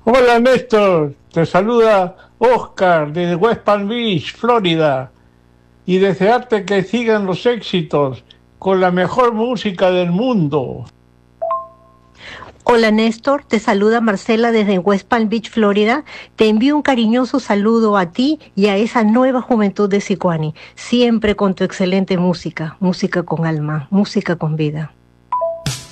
Hola Néstor, te saluda Oscar desde West Palm Beach, Florida, y desearte que sigan los éxitos con la mejor música del mundo. Hola Néstor, te saluda Marcela desde West Palm Beach, Florida. Te envío un cariñoso saludo a ti y a esa nueva juventud de Sicuani, siempre con tu excelente música, música con alma, música con vida.